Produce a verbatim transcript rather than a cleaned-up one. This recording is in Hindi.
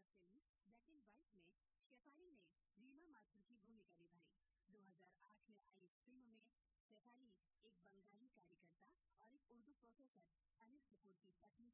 फिल्म ब्लैक एंड व्हाइट में शेफाली ने रीमा माथुर की भूमिका निभाई। दो हज़ार आठ में आई इस फिल्म में शेफाली एक बंगाली कार्यकर्ता और एक उर्दू प्रोफेसर अनिल कपूर की पत्नी